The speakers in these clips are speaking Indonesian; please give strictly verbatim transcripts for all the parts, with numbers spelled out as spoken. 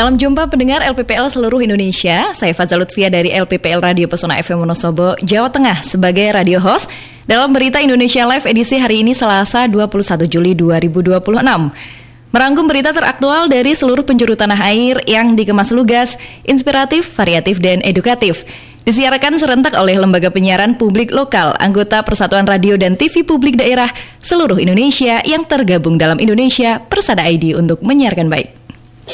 Salam jumpa pendengar L P P L seluruh Indonesia. Saya Fazal Lutfia dari L P P L Radio Pesona F M Wonosobo, Jawa Tengah sebagai radio host dalam Berita Indonesia Live edisi hari ini Selasa dua puluh satu Juli dua ribu dua puluh enam. Merangkum berita teraktual dari seluruh penjuru tanah air yang dikemas lugas, inspiratif, variatif, dan edukatif. Disiarkan serentak oleh lembaga penyiaran publik lokal, anggota Persatuan Radio dan T V Publik Daerah seluruh Indonesia yang tergabung dalam Indonesia Persada I D untuk menyiarkan baik.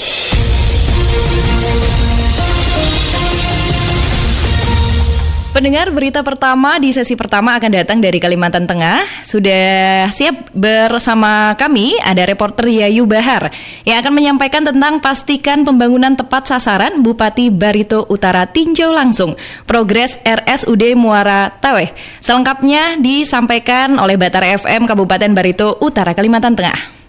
Pendengar, berita pertama di sesi pertama akan datang dari Kalimantan Tengah. Sudah siap bersama kami ada reporter Yayu Bahar yang akan menyampaikan tentang pastikan pembangunan tepat sasaran Bupati Barito Utara tinjau langsung progres R S U D Muara Taweh. Selengkapnya disampaikan oleh Batara F M Kabupaten Barito Utara, Kalimantan Tengah.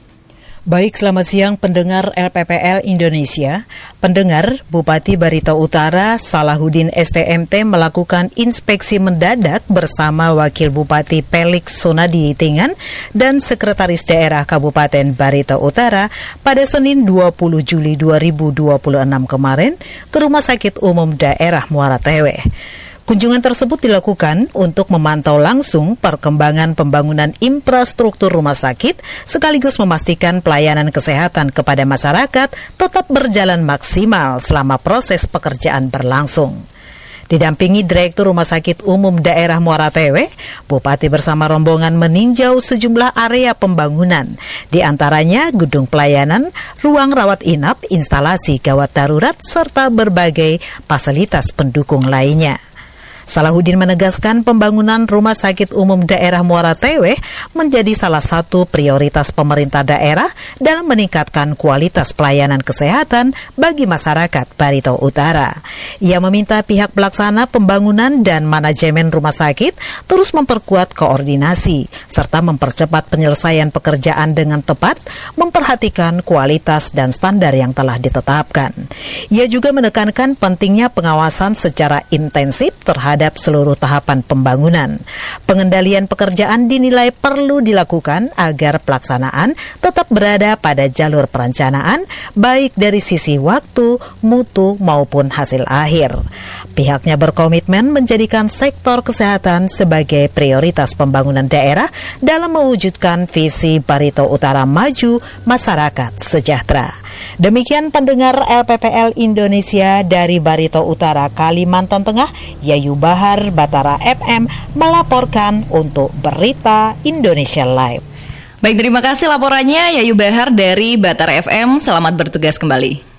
Baik, selamat siang pendengar L P P L Indonesia. Pendengar, Bupati Barito Utara Salahuddin S T M T melakukan inspeksi mendadak bersama Wakil Bupati Felix Sunadi Tingan dan Sekretaris Daerah Kabupaten Barito Utara pada Senin dua puluh Juli dua ribu dua puluh enam kemarin ke Rumah Sakit Umum Daerah Muara Taweh. Kunjungan tersebut dilakukan untuk memantau langsung perkembangan pembangunan infrastruktur rumah sakit sekaligus memastikan pelayanan kesehatan kepada masyarakat tetap berjalan maksimal selama proses pekerjaan berlangsung. Didampingi Direktur Rumah Sakit Umum Daerah Muara Taweh, Bupati bersama rombongan meninjau sejumlah area pembangunan, di antaranya gedung pelayanan, ruang rawat inap, instalasi gawat darurat, serta berbagai fasilitas pendukung lainnya. Salahuddin menegaskan pembangunan Rumah Sakit Umum Daerah Muara Taweh menjadi salah satu prioritas pemerintah daerah dalam meningkatkan kualitas pelayanan kesehatan bagi masyarakat Barito Utara. Ia meminta pihak pelaksana pembangunan dan manajemen rumah sakit terus memperkuat koordinasi serta mempercepat penyelesaian pekerjaan dengan tepat, memperhatikan kualitas dan standar yang telah ditetapkan. Ia juga menekankan pentingnya pengawasan secara intensif terhadap seluruh tahapan pembangunan. Pengendalian pekerjaan dinilai perlu dilakukan agar pelaksanaan tetap berada pada jalur perencanaan, baik dari sisi waktu, mutu, maupun hasil akhir. Pihaknya berkomitmen menjadikan sektor kesehatan sebagai prioritas pembangunan daerah dalam mewujudkan visi Barito Utara maju, masyarakat sejahtera. Demikian pendengar L P P L Indonesia dari Barito Utara, Kalimantan Tengah, Yayu Bahar, Batara F M melaporkan untuk Berita Indonesia Live. Baik, terima kasih laporannya Yayu Bahar dari Batara F M. Selamat bertugas kembali.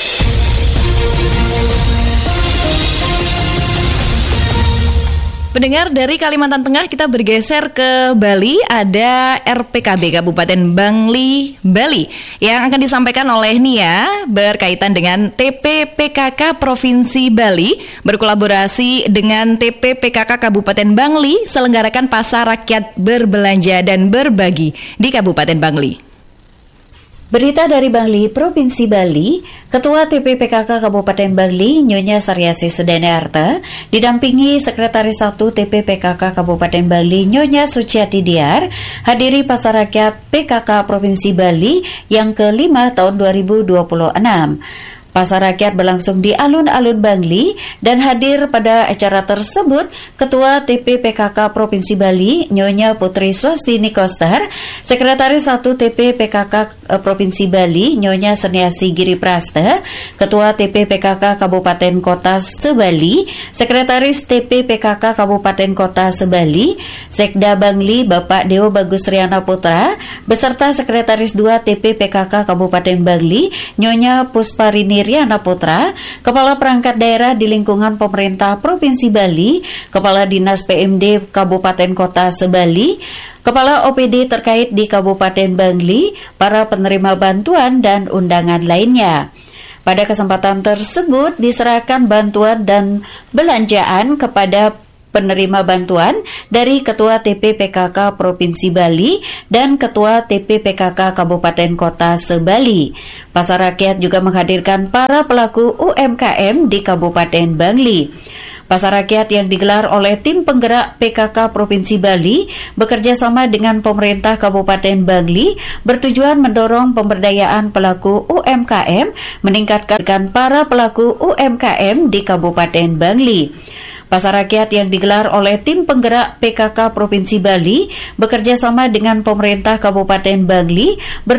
Pendengar, dari Kalimantan Tengah kita bergeser ke Bali. Ada R P K B Kabupaten Bangli, Bali yang akan disampaikan oleh Nia berkaitan dengan T P P K K Provinsi Bali berkolaborasi dengan T P P K K Kabupaten Bangli selenggarakan pasar rakyat berbelanja dan berbagi di Kabupaten Bangli. Berita dari Bangli, Provinsi Bali, Ketua T P P K K Kabupaten Bangli, Nyonya Saryasi Sedanearta, didampingi Sekretaris satu T P P K K Kabupaten Bali, Nyonya Suciati Diar, hadiri Pasar Rakyat P K K Provinsi Bali yang kelima tahun dua ribu dua puluh enam. Pasar rakyat berlangsung di alun-alun Bangli dan hadir pada acara tersebut Ketua T P P K K Provinsi Bali, Nyonya Putri Swastini Koster, Sekretaris satu T P P K K Provinsi Bali, Nyonya Seniasi Giri Praste, Ketua T P P K K Kabupaten Kota Sebali, Sekretaris T P P K K Kabupaten Kota Sebali, Sekda Bangli Bapak Dewo Bagus Riana Putra, beserta Sekretaris dua T P P K K Kabupaten Bangli, Nyonya Pusparini Riana Putra, Kepala Perangkat Daerah di lingkungan pemerintah Provinsi Bali, Kepala Dinas P M D Kabupaten Kota Sebali, Kepala O P D terkait di Kabupaten Bangli, para penerima bantuan dan undangan lainnya. Pada kesempatan tersebut diserahkan bantuan dan belanjaan kepada penerima bantuan dari Ketua T P P K K Provinsi Bali dan Ketua T P P K K Kabupaten Kota Sebali. Pasar rakyat juga menghadirkan para pelaku U M K M di Kabupaten Bangli. Pasar rakyat yang digelar oleh tim penggerak P K K Provinsi Bali bekerja sama dengan pemerintah Kabupaten Bangli bertujuan mendorong pemberdayaan pelaku U M K M, meningkatkan para pelaku U M K M di Kabupaten Bangli. Pasar rakyat yang digelar oleh tim penggerak P K K Provinsi Bali bekerja sama dengan pemerintah Kabupaten Bangli